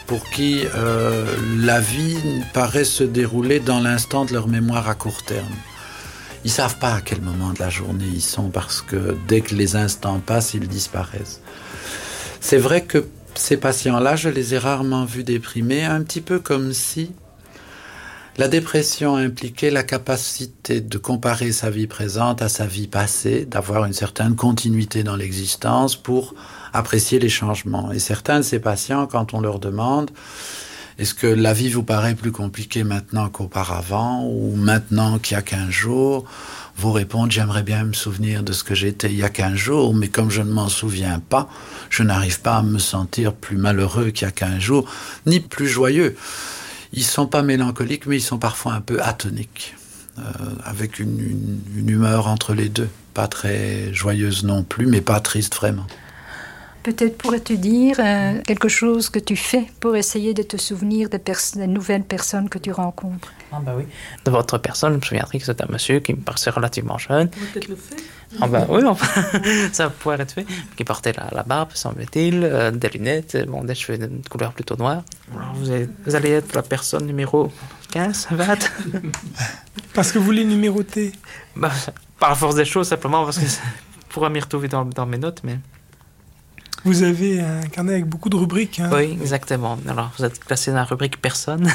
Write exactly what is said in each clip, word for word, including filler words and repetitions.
pour qui euh, la vie paraît se dérouler dans l'instant de leur mémoire à court terme. Ils ne savent pas à quel moment de la journée ils sont parce que dès que les instants passent, ils disparaissent. C'est vrai que ces patients-là, je les ai rarement vus déprimés, un petit peu comme si la dépression impliquait la capacité de comparer sa vie présente à sa vie passée, d'avoir une certaine continuité dans l'existence pour apprécier les changements. Et certains de ces patients, quand on leur demande « Est-ce que la vie vous paraît plus compliquée maintenant qu'auparavant ou maintenant qu'il y a quinze jours ?» vous répondent « J'aimerais bien me souvenir de ce que j'étais il y a quinze jours, mais comme je ne m'en souviens pas, je n'arrive pas à me sentir plus malheureux qu'il y a quinze jours, ni plus joyeux. » Ils ne sont pas mélancoliques, mais ils sont parfois un peu atoniques, euh, avec une, une, une humeur entre les deux. Pas très joyeuse non plus, mais pas triste vraiment. Peut-être pourrais-tu dire euh, quelque chose que tu fais pour essayer de te souvenir des, pers- des nouvelles personnes que tu rencontres? Ah bah oui. De votre personne, je me souviendrai que c'est un monsieur qui me paraissait relativement jeune. On va peut-être le faire. Ah bah oui, enfin, ça pourrait être fait. Qui portait la, la barbe, semble-t-il, euh, des lunettes, bon, des cheveux de couleur plutôt noire. Alors vous, allez, vous allez être la personne numéro quinze, vingt. Parce que vous les numérotez? Bah, par la force des choses, simplement, parce que ça pourra m'y retrouver dans, dans mes notes, mais... Vous avez un carnet avec beaucoup de rubriques. Hein. Oui, exactement. Alors, vous êtes classé dans la rubrique personne.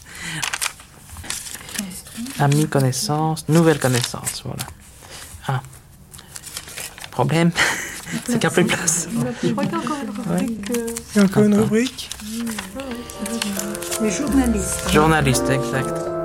Amis, connaissances, nouvelles connaissances, voilà. Ah. Problème, c'est qu'il n'y a plus de place. Je crois qu'il y a encore une rubrique. Ouais. Il y a encore une rubrique. Les journalistes. Journaliste, exact.